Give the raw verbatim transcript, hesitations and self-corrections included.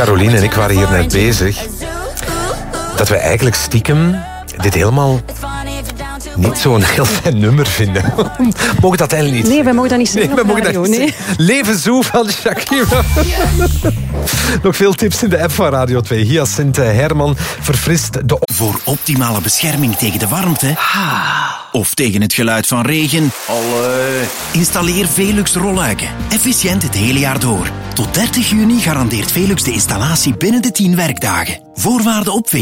Caroline en ik waren hier net bezig. Dat we eigenlijk stiekem dit helemaal niet zo'n heel fijn nummer vinden. Mogen dat eigenlijk niet? Nee, wij mogen dat niet zeggen. Nee, wij mogen dat niet zeggen. Leven zo van Shakira. Nog veel tips in de app van Radio twee. Hyacinthe Herman verfrist de... Voor optimale bescherming tegen de warmte of tegen het geluid van regen, allee. Installeer Velux rolluiken. Efficiënt het hele jaar door. Tot dertig juni garandeert Velux de installatie binnen de tien werkdagen. Voorwaarden op